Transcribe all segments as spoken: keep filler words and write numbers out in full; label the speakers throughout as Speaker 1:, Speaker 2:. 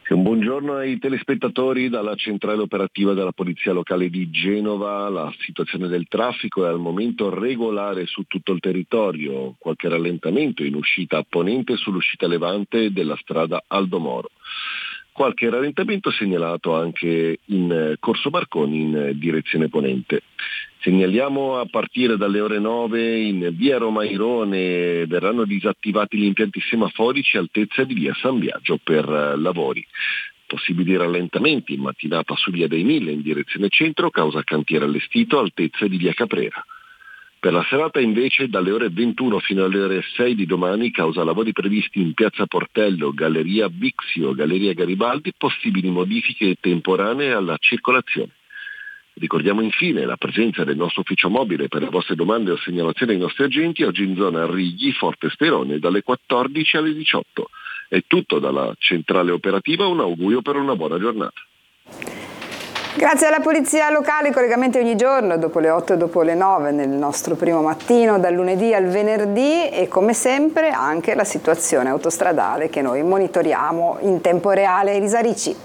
Speaker 1: Sì, un buongiorno ai telespettatori dalla centrale operativa della Polizia Locale di Genova. La situazione del traffico è al momento regolare su tutto il territorio, qualche rallentamento in uscita a ponente sull'uscita levante della strada Aldo Moro. Qualche rallentamento segnalato anche in Corso Marconi in direzione ponente. Segnaliamo a partire dalle ore nove in via Romairone verranno disattivati gli impianti semaforici altezza di via San Biagio per lavori. Possibili rallentamenti in mattinata su via dei Mille in direzione centro causa cantiere allestito altezza di via Caprera. Per la serata invece dalle ore ventuno fino alle ore sei di domani causa lavori previsti in piazza Portello, Galleria Bixio, Galleria Garibaldi, possibili modifiche temporanee alla circolazione. Ricordiamo infine la presenza del nostro ufficio mobile per le vostre domande o segnalazioni ai nostri agenti oggi in zona Righi, Forte Sperone dalle quattordici alle diciotto. È tutto dalla centrale operativa, un augurio per una buona giornata.
Speaker 2: Grazie alla Polizia Locale, collegamenti ogni giorno dopo le otto e dopo le nove nel nostro primo mattino dal lunedì al venerdì e come sempre anche la situazione autostradale che noi monitoriamo in tempo reale. Elisa Ricci.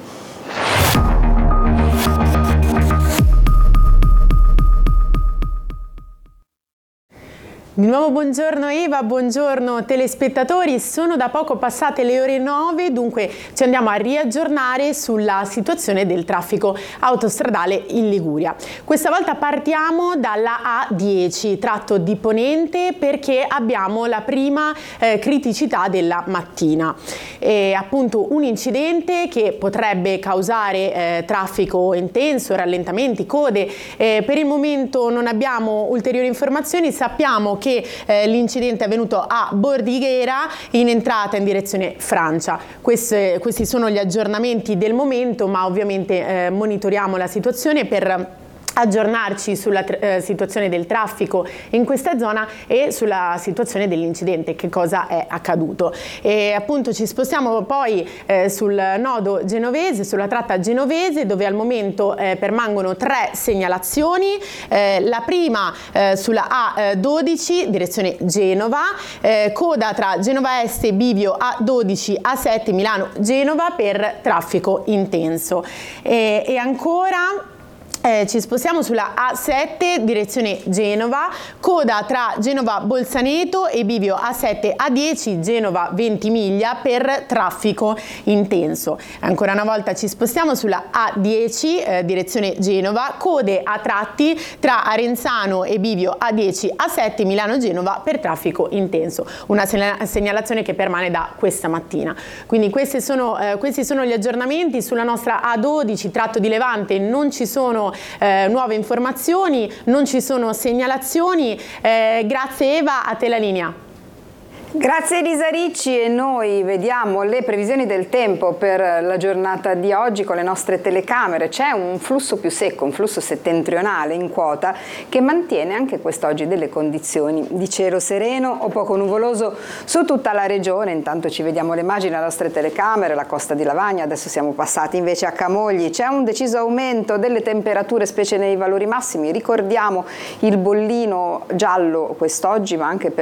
Speaker 3: Di nuovo buongiorno Eva, buongiorno telespettatori, sono da poco passate le ore nove, dunque ci andiamo a riaggiornare sulla situazione del traffico autostradale in Liguria. Questa volta partiamo dalla A dieci, tratto di Ponente, perché abbiamo la prima eh, criticità della mattina. È appunto un incidente che potrebbe causare eh, traffico intenso, rallentamenti, code. Eh, per il momento non abbiamo ulteriori informazioni, sappiamo che Eh, l'incidente è avvenuto a Bordighera in entrata in direzione Francia. Queste, questi sono gli aggiornamenti del momento, ma ovviamente eh, monitoriamo la situazione per aggiornarci sulla eh, situazione del traffico in questa zona e sulla situazione dell'incidente, che cosa è accaduto. E appunto ci spostiamo poi eh, sul nodo genovese, sulla tratta genovese, dove al momento eh, permangono tre segnalazioni. Eh, la prima eh, sulla A dodici, direzione Genova, eh, coda tra Genova Est e Bivio A dodici A sette Milano-Genova per traffico intenso. E, e ancora Eh, ci spostiamo sulla A sette, direzione Genova, coda tra Genova Bolzaneto e Bivio A sette A dieci, Genova Ventimiglia per traffico intenso. Ancora una volta ci spostiamo sulla A dieci, eh, direzione Genova, code a tratti tra Arenzano e Bivio A dieci A sette Milano-Genova per traffico intenso. Una segnalazione che permane da questa mattina. Quindi questi sono, eh, questi sono gli aggiornamenti sulla nostra A dodici, tratto di Levante. Non ci sono Eh, nuove informazioni, non ci sono segnalazioni. Eh, grazie Eva, a te la linea.
Speaker 2: Grazie Elisa Ricci e noi vediamo le previsioni del tempo per la giornata di oggi con le nostre telecamere. C'è un flusso più secco, un flusso settentrionale in quota che mantiene anche quest'oggi delle condizioni di cielo sereno o poco nuvoloso su tutta la regione. Intanto ci vediamo le immagini alle nostre telecamere, la costa di Lavagna, adesso siamo passati invece a Camogli. C'è un deciso aumento delle temperature, specie nei valori massimi. Ricordiamo il bollino giallo quest'oggi, ma anche per